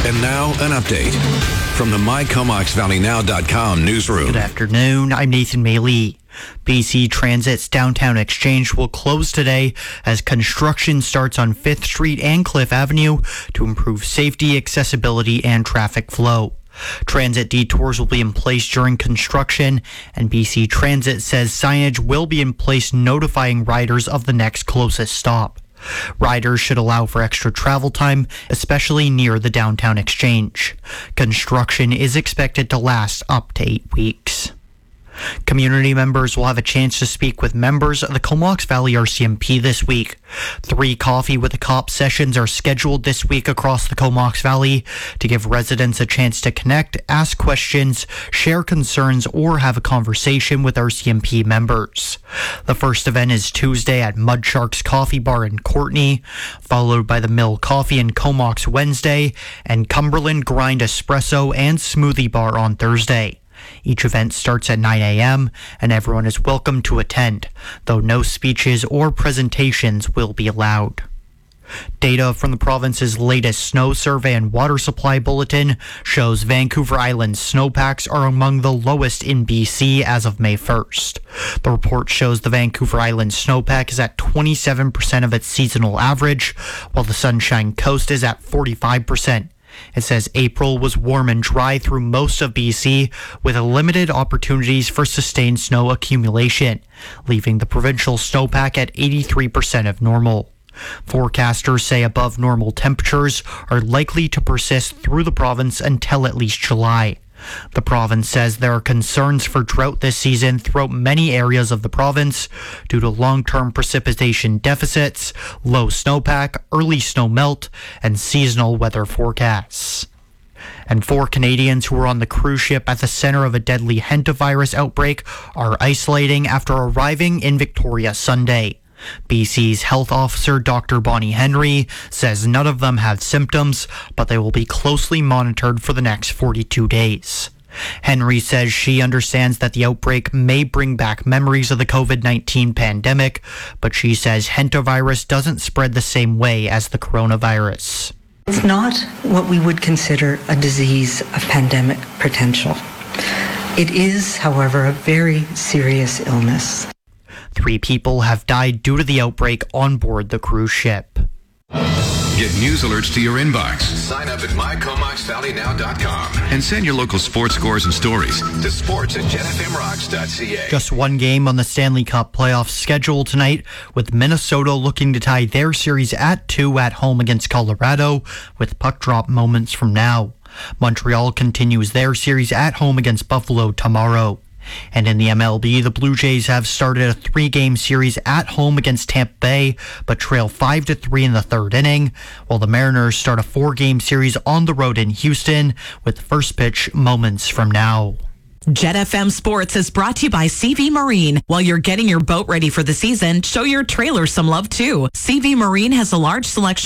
And now, an update from the MyComoxValleyNow.com newsroom. Good afternoon. I'm Nathan Mayley. BC Transit's downtown exchange will close today as construction starts on 5th Street and Cliff Avenue to improve safety, accessibility, and traffic flow. Transit detours will be in place during construction, and BC Transit says signage will be in place notifying riders of the next closest stop. Riders should allow for extra travel time, especially near the downtown exchange. Construction is expected to last up to 8 weeks. Community members will have a chance to speak with members of the Comox Valley RCMP this week. 3 Coffee with a Cop sessions are scheduled this week across the Comox Valley to give residents a chance to connect, ask questions, share concerns, or have a conversation with RCMP members. The first event is Tuesday at Mud Sharks Coffee Bar in Courtenay, followed by the Mill Coffee in Comox Wednesday, and Cumberland Grind Espresso and Smoothie Bar on Thursday. Each event starts at 9 a.m. and everyone is welcome to attend, though no speeches or presentations will be allowed. Data from the province's latest snow survey and water supply bulletin shows Vancouver Island's snowpacks are among the lowest in BC as of May 1st. The report shows the Vancouver Island snowpack is at 27% of its seasonal average, while the Sunshine Coast is at 45%. It says April was warm and dry through most of BC, with limited opportunities for sustained snow accumulation, leaving the provincial snowpack at 83% of normal. Forecasters say above normal temperatures are likely to persist through the province until at least July. The province says there are concerns for drought this season throughout many areas of the province due to long-term precipitation deficits, low snowpack, early snow melt, and seasonal weather forecasts. And 4 Canadians who were on the cruise ship at the center of a deadly hantavirus outbreak are isolating after arriving in Victoria Sunday. BC's health officer, Dr. Bonnie Henry, says none of them have symptoms, but they will be closely monitored for the next 42 days. Henry says she understands that the outbreak may bring back memories of the COVID-19 pandemic, but she says hantavirus doesn't spread the same way as the coronavirus. It's not what we would consider a disease of pandemic potential. It is, however, a very serious illness. 3 people have died due to the outbreak on board the cruise ship. Get news alerts to your inbox. Sign up at MyComoxValleyNow.com and send your local sports scores and stories to sports@jetfmrocks.ca. Just one game on the Stanley Cup playoffs schedule tonight, with Minnesota looking to tie their series at 2 at home against Colorado, with puck drop moments from now. Montreal continues their series at home against Buffalo tomorrow. And in the MLB, the Blue Jays have started a 3-game series at home against Tampa Bay, but trail 5-3 in the 3rd inning, while the Mariners start a 4-game series on the road in Houston, with the first pitch moments from now. Jet FM Sports is brought to you by CV Marine. While you're getting your boat ready for the season, show your trailer some love too. CV Marine has a large selection